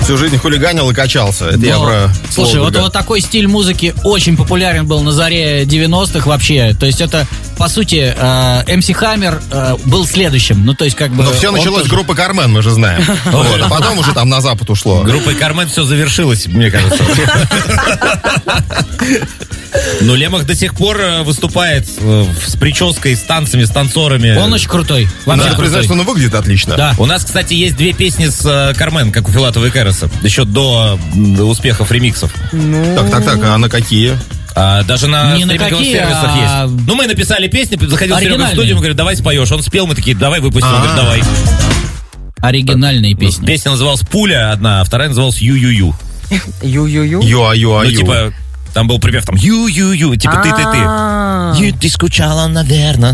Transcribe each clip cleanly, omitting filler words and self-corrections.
Всю жизнь хулиганил и качался. Это я про... Слушай, вот такой стиль музыки очень популярен был на заре 90-х вообще. То есть это, по сути, MC Hammer был следующим. Ну, то есть как бы... Но все началось с группы Кармен, мы же знаем. Вот, а потом уже там на запад ушло. Группой Кармен все завершилось, мне кажется. Но Лемах до сих пор выступает с прической, с танцами, с танцорами. Он очень крутой. Надо признать, что он выглядит отлично. Да. У нас, кстати, есть 2 песни с Кармен, как у Филатова и Кэроса. Еще до успехов ремиксов. Так, а на какие? Даже на стриминговых сервисах есть. Ну, мы написали песню, заходил Серега в студию, мы говорим, давай споешь. Он спел, мы такие, давай выпустим. Он говорит, давай. Оригинальные песни. Песня называлась «Пуля» одна, а вторая называлась «Ю-ю-ю». Ю-ю-ю? Ю-а-ю-а-ю. Ну, типа... Там был припев, там, ю-ю-ю, типа ты-ты-ты. Ты скучала, наверное.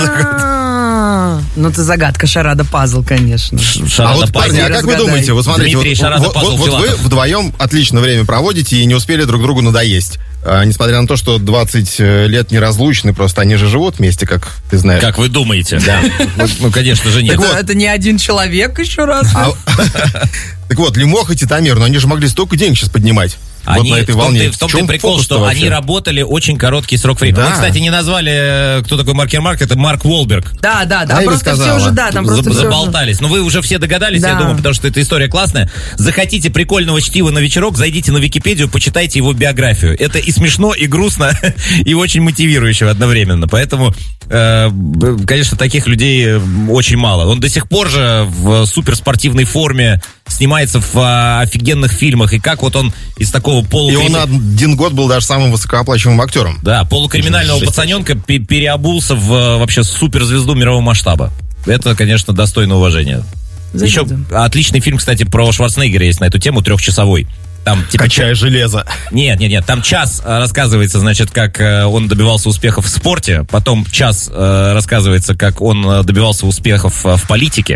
Ну, это загадка, шарада, пазл, конечно. А вот, парни, а как вы думаете, вот смотрите, вот вы вдвоем отлично время проводите и не успели друг другу надоесть. Несмотря на то, что 20 лет неразлучны, просто они же живут вместе, как ты знаешь. Как вы думаете? Да. Ну, конечно же, нет. Это не один человек, еще раз. Так вот, Лемох и Титомир, но они же могли столько денег сейчас поднимать. Вот на этой волне. В том-то и прикол, что они работали очень короткий срок времени. Да. Мы, кстати, не назвали, кто такой Марк Ермак, это Марк Уолберг. Да, просто все уже, да, там просто заболтались. Но вы уже все догадались, я думаю, потому что эта история классная. Захотите прикольного чтива на вечерок, зайдите на Википедию, почитайте его биографию. Это и смешно, и грустно, и очень мотивирующе одновременно. Поэтому, конечно, таких людей очень мало. Он до сих пор же в суперспортивной форме снимается в офигенных фильмах. И как вот он из такого И он один год был даже самым высокооплачиваемым актером. Да, полукриминального пацаненка переобулся в вообще суперзвезду мирового масштаба. Это, конечно, достойно уважения. Еще отличный фильм, кстати, про Шварценеггера есть на эту тему, 3-часовой. Там, типа, «Качая железо». Нет, там час рассказывается, значит, как он добивался успехов в спорте, потом час рассказывается, как он добивался успехов в политике,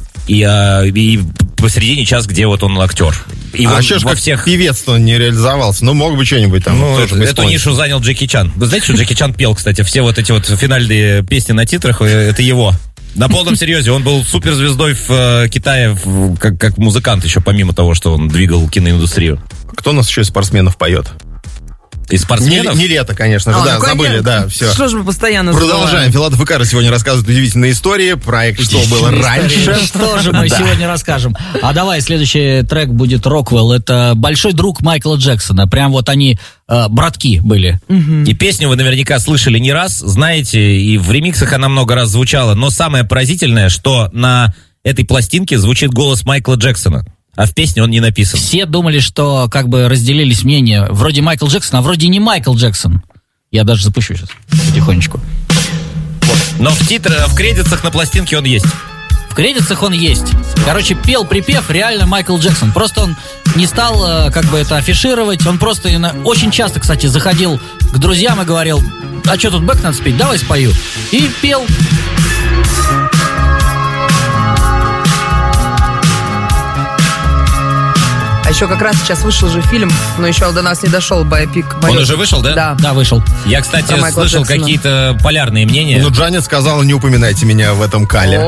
и посередине час, где вот он актер. И а еще же как всех... певец-то он не реализовался, но мог бы что-нибудь там. Ну, эту нишу занял Джеки Чан. Вы знаете, что Джеки Чан пел, кстати, все вот эти вот финальные песни на титрах, это его. На полном серьезе, он был суперзвездой в Китае как музыкант еще, помимо того, что он двигал киноиндустрию. Кто у нас еще из спортсменов поет? Из спортсменов? Не лето, конечно же, да, забыли, да, все. Что же мы постоянно продолжаем. Филатов и Кара сегодня рассказывают удивительные истории, проект «Что было раньше». Что же мы сегодня расскажем? А давай, следующий трек будет «Роквелл». Это большой друг Майкла Джексона. Прям вот они братки были. И песню вы наверняка слышали не раз, знаете, и в ремиксах она много раз звучала. Но самое поразительное, что на этой пластинке звучит голос Майкла Джексона. А в песне он не написан. Все думали, что как бы разделились мнения. Вроде Майкл Джексон, а вроде не Майкл Джексон. Я даже запущу сейчас потихонечку. Но в кредитах на пластинке он есть. В кредитах он есть. Короче, пел припев реально Майкл Джексон. Просто он не стал как бы это афишировать. Он просто очень часто, кстати, заходил к друзьям и говорил: а что тут бэк надо спеть? Давай спою. И пел. А еще как раз сейчас вышел же фильм, но еще до нас не дошел, «Байопик». Он уже вышел, да? Да, вышел. Я, кстати, слышал какие-то полярные мнения. Ну, Джанет сказала: не упоминайте меня в этом кале.